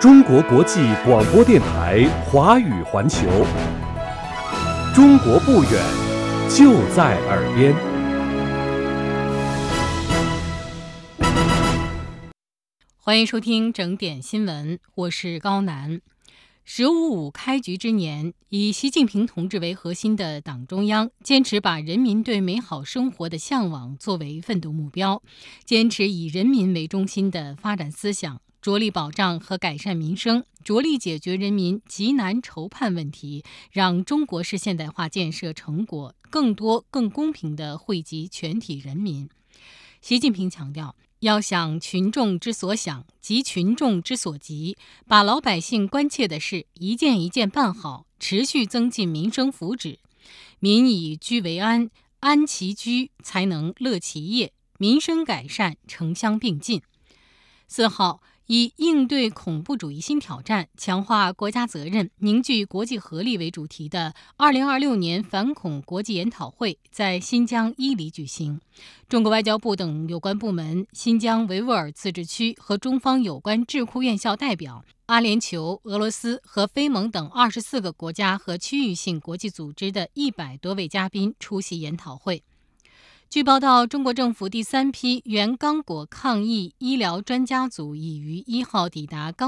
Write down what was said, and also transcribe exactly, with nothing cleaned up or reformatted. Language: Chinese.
中国国际广播电台华语环球，中国不远，就在耳边。 欢迎收听整点新闻，我是高楠。十五五开局之年，以习近平同志为核心的党中央坚持把人民对美好生活的向往作为奋斗目标，坚持以人民为中心的发展思想，着力保障和改善民生，着力解决人民急难愁盼问题，让中国式现代化建设成果更多更公平地惠及全体人民。习近平强调，要想群众之所想，急群众之所急，把老百姓关切的事一件一件办好，持续增进民生福祉。民以居为安，安其居才能乐其业，民生改善城乡并进。四号，以应对恐怖主义新挑战，强化国家责任，凝聚国际合力为主题的二零二六年反恐国际研讨会在新疆伊犁举行。中国外交部等有关部门、新疆维吾尔自治区和中方有关智库院校代表、阿联酋、俄罗斯和非盟等二十四个国家和区域性国际组织的一百多位嘉宾出席研讨会。据报道，中国政府第三批原刚果抗疫医疗专家组已于一号抵达刚